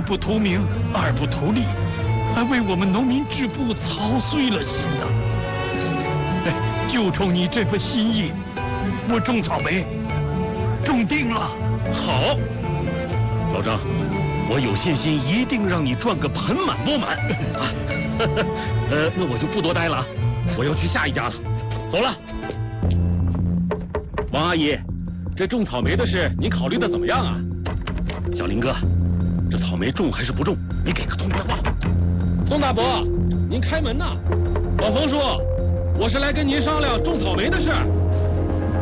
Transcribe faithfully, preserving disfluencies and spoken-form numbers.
不图名，二不图利，还为我们农民致富操碎了心呐！哎，就冲你这份心意，我种草莓，种定了。 好，老张，我有信心一定让你赚个盆满钵满。啊，呃，那我就不多待了，我要去下一家了。走了。王阿姨，这种草莓的事您考虑的怎么样啊？小林哥，这草莓种还是不种？你给个痛快话。宋大伯，您开门呐！老冯叔，我是来跟您商量种草莓的事。